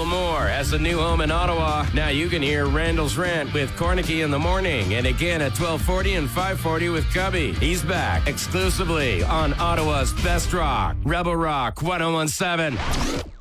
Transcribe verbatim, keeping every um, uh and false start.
Moore has a new home in Ottawa. Now you can hear Randall's Rant with Cornicky in the morning, and again at twelve forty and five forty with Cubby. He's back exclusively on Ottawa's Best Rock, Rebel Rock one oh one seven.